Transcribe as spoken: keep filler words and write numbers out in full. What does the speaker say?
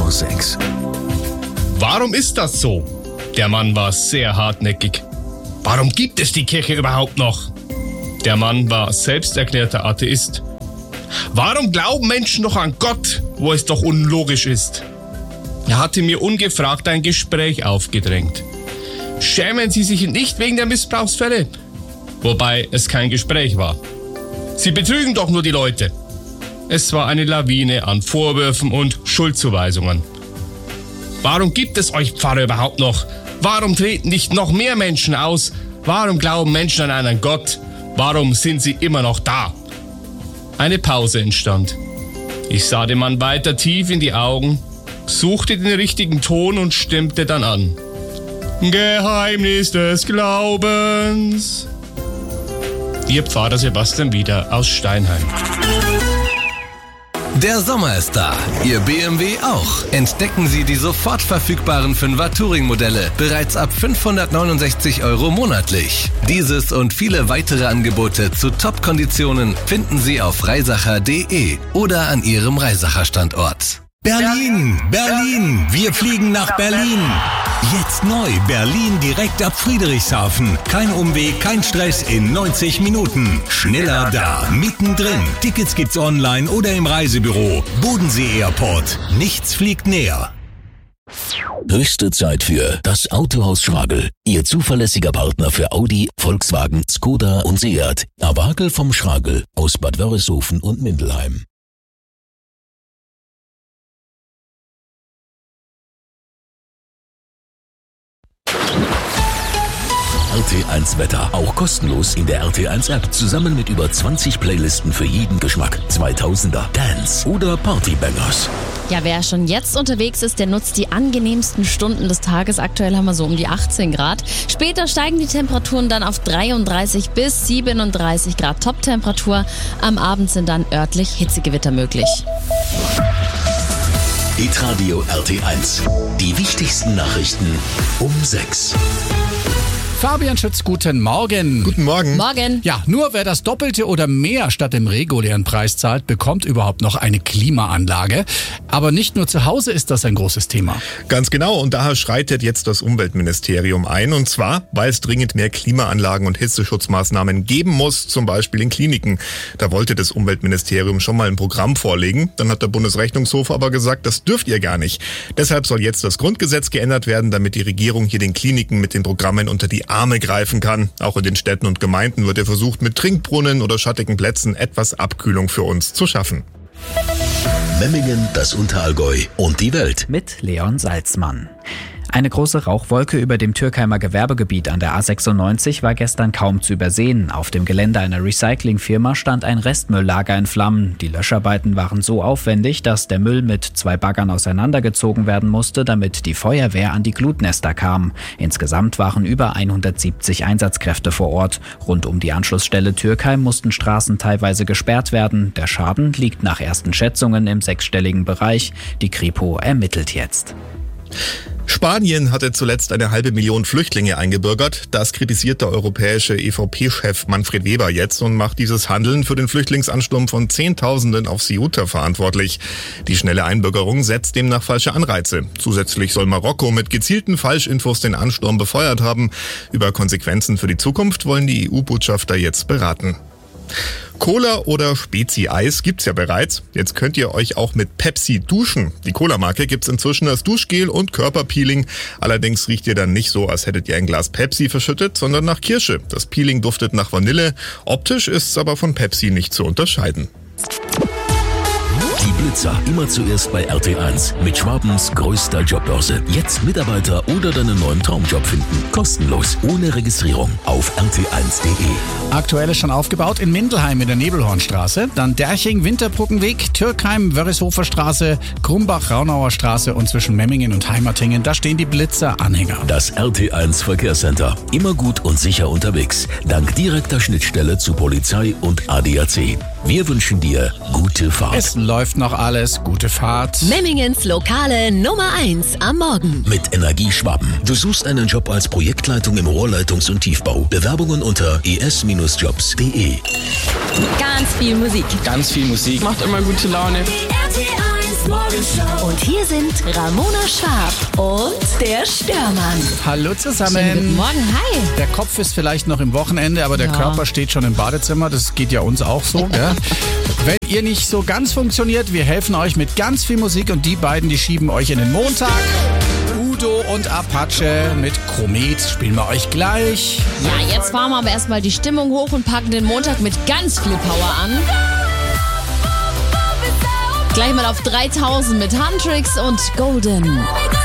sechs. Warum ist das so? Der Mann war sehr hartnäckig. Warum gibt es die Kirche überhaupt noch? Der Mann war selbsterklärter Atheist. Warum glauben Menschen noch an Gott, wo es doch unlogisch ist? Er hatte mir ungefragt ein Gespräch aufgedrängt. Schämen Sie sich nicht wegen der Missbrauchsfälle? Wobei es kein Gespräch war. Sie betrügen doch nur die Leute. Es war eine Lawine an Vorwürfen und Schuldzuweisungen. Warum gibt es euch Pfarrer überhaupt noch? Warum treten nicht noch mehr Menschen aus? Warum glauben Menschen an einen Gott? Warum sind sie immer noch da? Eine Pause entstand. Ich sah dem Mann weiter tief in die Augen, suchte den richtigen Ton und stimmte dann an. Geheimnis des Glaubens. Ihr Pfarrer Sebastian Wieder aus Steinheim. Der Sommer ist da, Ihr B M W auch. Entdecken Sie die sofort verfügbaren fünfer Touring-Modelle, bereits ab fünfhundertneunundsechzig Euro monatlich. Dieses und viele weitere Angebote zu Top-Konditionen finden Sie auf reisacher punkt de oder an Ihrem Reisacher-Standort. Berlin, Berlin, wir fliegen nach Berlin. Jetzt neu, Berlin direkt ab Friedrichshafen. Kein Umweg, kein Stress in neunzig Minuten. Schneller da, mittendrin. Tickets gibt's online oder im Reisebüro. Bodensee Airport, nichts fliegt näher. Höchste Zeit für das Autohaus Schragel. Ihr zuverlässiger Partner für Audi, Volkswagen, Skoda und Seat. Awagel vom Schragel aus Bad Wörishofen und Mindelheim. R T eins Wetter. Auch kostenlos in der R T eins App. Zusammen mit über zwanzig Playlisten für jeden Geschmack. zweitausender, Dance oder Partybangers. Ja, wer schon jetzt unterwegs ist, der nutzt die angenehmsten Stunden des Tages. Aktuell haben wir so um die achtzehn Grad. Später steigen die Temperaturen dann auf dreiunddreißig bis siebenunddreißig Grad Top-Temperatur. Am Abend sind dann örtlich Hitzegewitter möglich. Hitradio R T eins. Die wichtigsten Nachrichten um sechs. Fabian Schütz, guten Morgen. Guten Morgen. Morgen. Ja, nur wer das Doppelte oder mehr statt dem regulären Preis zahlt, bekommt überhaupt noch eine Klimaanlage. Aber nicht nur zu Hause ist das ein großes Thema. Ganz genau. Und daher schreitet jetzt das Umweltministerium ein. Und zwar, weil es dringend mehr Klimaanlagen und Hitzeschutzmaßnahmen geben muss, zum Beispiel in Kliniken. Da wollte das Umweltministerium schon mal ein Programm vorlegen. Dann hat der Bundesrechnungshof aber gesagt, das dürft ihr gar nicht. Deshalb soll jetzt das Grundgesetz geändert werden, damit die Regierung hier den Kliniken mit den Programmen unter die Arme greifen kann. Auch in den Städten und Gemeinden wird ja versucht, mit Trinkbrunnen oder schattigen Plätzen etwas Abkühlung für uns zu schaffen. Memmingen, das Unterallgäu und die Welt. Mit Leon Salzmann. Eine große Rauchwolke über dem Türkheimer Gewerbegebiet an der A sechsundneunzig war gestern kaum zu übersehen. Auf dem Gelände einer Recyclingfirma stand ein Restmülllager in Flammen. Die Löscharbeiten waren so aufwendig, dass der Müll mit zwei Baggern auseinandergezogen werden musste, damit die Feuerwehr an die Glutnester kam. Insgesamt waren über hundertsiebzig Einsatzkräfte vor Ort. Rund um die Anschlussstelle Türkheim mussten Straßen teilweise gesperrt werden. Der Schaden liegt nach ersten Schätzungen im sechsstelligen Bereich. Die Kripo ermittelt jetzt. Spanien hatte zuletzt eine halbe Million Flüchtlinge eingebürgert. Das kritisiert der europäische E V P-Chef Manfred Weber jetzt und macht dieses Handeln für den Flüchtlingsansturm von Zehntausenden auf Ceuta verantwortlich. Die schnelle Einbürgerung setzt demnach falsche Anreize. Zusätzlich soll Marokko mit gezielten Falschinfos den Ansturm befeuert haben. Über Konsequenzen für die Zukunft wollen die E U-Botschafter jetzt beraten. Cola oder Spezi-Eis gibt's ja bereits. Jetzt könnt ihr euch auch mit Pepsi duschen. Die Cola-Marke gibt's inzwischen als Duschgel und Körperpeeling. Allerdings riecht ihr dann nicht so, als hättet ihr ein Glas Pepsi verschüttet, sondern nach Kirsche. Das Peeling duftet nach Vanille. Optisch ist's aber von Pepsi nicht zu unterscheiden. Die Blitzer immer zuerst bei R T eins mit Schwabens größter Jobbörse. Jetzt Mitarbeiter oder deinen neuen Traumjob finden. Kostenlos, ohne Registrierung auf r t eins punkt de. Aktuell ist schon aufgebaut in Mindelheim in der Nebelhornstraße, dann Derching, Winterbrückenweg, Türkheim, Wörishofer Straße, Krumbach, Raunauer Straße und zwischen Memmingen und Heimertingen, da stehen die Blitzer-Anhänger. Das R T eins Verkehrscenter. Immer gut und sicher unterwegs. Dank direkter Schnittstelle zu Polizei und A D A C. Wir wünschen dir gute Fahrt. Es läuft noch alles. Gute Fahrt. Memmingens lokale Nummer eins am Morgen. Mit Energie Schwaben. Du suchst einen Job als Projektleitung im Rohrleitungs- und Tiefbau. Bewerbungen unter e s jobs punkt de. Ganz viel Musik. Ganz viel Musik. Macht immer gute Laune. Die R T eins Morgenshow. Und hier Hier sind Ramona Schwarb und der Störmann. Hallo zusammen. Schönen guten Morgen, hi. Der Kopf ist vielleicht noch im Wochenende, aber der Ja. Körper steht schon im Badezimmer. Das geht ja uns auch so. Gell? Wenn ihr nicht so ganz funktioniert, wir helfen euch mit ganz viel Musik und die beiden, die schieben euch in den Montag. Udo und Apache mit Komet spielen wir euch gleich. Ja, jetzt fahren wir aber erstmal die Stimmung hoch und packen den Montag mit ganz viel Power an. Gleich mal auf dreitausend mit Huntrix und Golden.